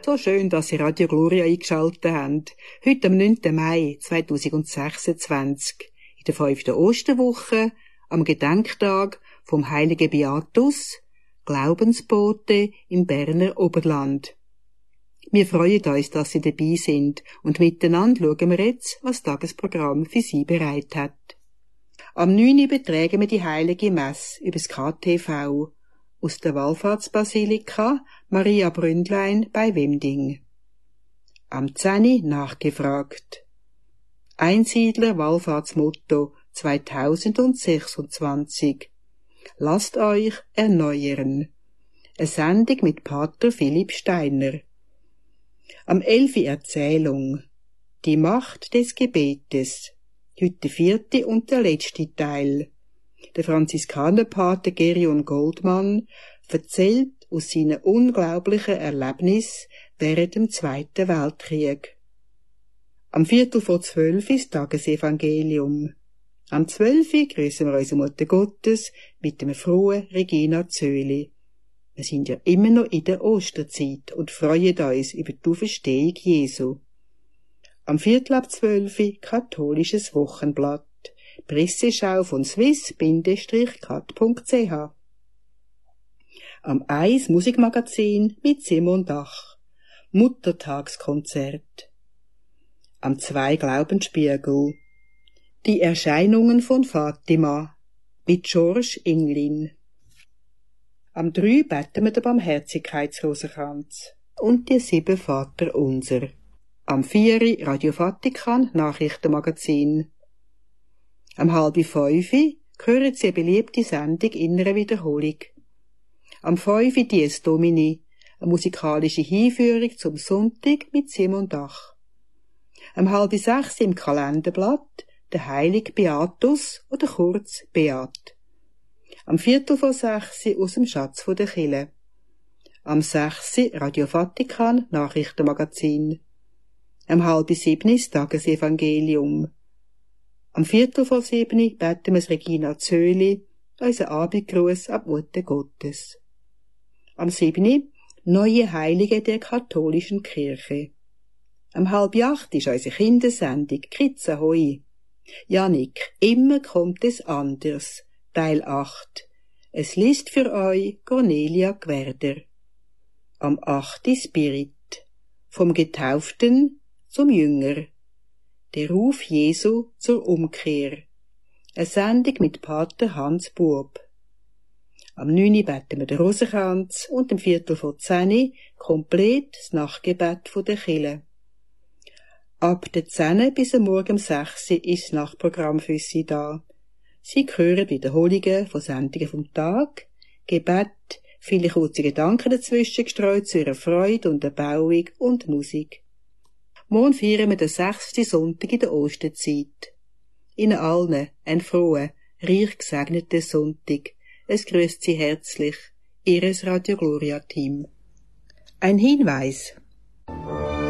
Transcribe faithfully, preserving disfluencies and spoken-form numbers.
So schön, dass Sie Radio Gloria eingeschaltet haben. Heute am neunten Mai zweitausendsechsundzwanzig, in der fünften Osterwoche, am Gedenktag vom heiligen Beatus, Glaubensbote im Berner Oberland. Wir freuen uns, dass Sie dabei sind, und miteinander schauen wir jetzt, was das Tagesprogramm für Sie bereit hat. Am neunten übertragen wir die heilige Messe über das K T V aus der Wallfahrtsbasilika Maria Bründlein bei Wemding. Am zehnten nachgefragt. Einsiedler Wallfahrtsmotto zweitausendsechsundzwanzig. Lasst euch erneuern. Eine Sendung mit Pater Philipp Steiner. Am elften Erzählung. Die Macht des Gebetes. Heute der vierte und der letzte Teil. Der Franziskanerpater Gerion Goldmann erzählt aus seinen unglaublichen Erlebnissen während dem Zweiten Weltkrieg. Am Viertel vor zwölf ist Tagesevangelium. Am zwölf grüßen wir unsere Mutter Gottes mit dem frohen Regina Zöli. Wir sind ja immer noch in der Osterzeit und freuen uns über die Auferstehung Jesu. Am Viertel ab zwölf katholisches Wochenblatt. Presseschau von swiss Bindestrich cat punkt c h. Am eins Musikmagazin mit Simon Dach. Muttertagskonzert. Am zwei Glaubensspiegel. Die Erscheinungen von Fatima mit George Inglin. Am drei beten wir den Barmherzigkeitsrosenkranz und die sieben Vaterunser. Am vier Radio Vatikan Nachrichtenmagazin. Am halb fünf hören Sie eine beliebte Sendung in einer Wiederholung. Am fünf Dies Domini, eine musikalische Hinführung zum Sonntag mit Simon Dach. Am halb sechs im Kalenderblatt der heilige Beatus oder kurz Beat. Am Viertel vor sechs aus dem Schatz von der Kirche. Am sechs Radio Vatikan Nachrichtenmagazin. Am halb sieben das Tagesevangelium. Am Viertel vor sieben beten wir Regina Zöli, unser Abendgruß ab Mutter Gottes. Am sieben neue Heilige der katholischen Kirche. Am halb acht ist unsere Kindersendung Kids Ahoi. Jannik, immer kommt es anders. Teil acht. Es liest für euch Cornelia Gwerder. Am acht Spirit. Vom Getauften zum Jünger. Der Ruf Jesu zur Umkehr. Eine Sendung mit Pater Hans Buob. Am neunten beten wir den Rosenkranz und am Viertel vor zehn komplett das Nachtgebet von der Kirche. Ab der zehn bis am Morgen um sechs ist das Nachtprogramm für Sie da. Sie hören Wiederholungen von Sendungen vom Tag, Gebet, viele kurze Gedanken dazwischen gestreut zu Ihrer Freude und Erbauung und Musik. Morgen feiern wir den sechsten Sonntag in der Osterzeit. Ihnen allen einen frohen, reich gesegneten Sonntag. Es grüßt Sie herzlich, Ihres Radio Gloria Team. Ein Hinweis.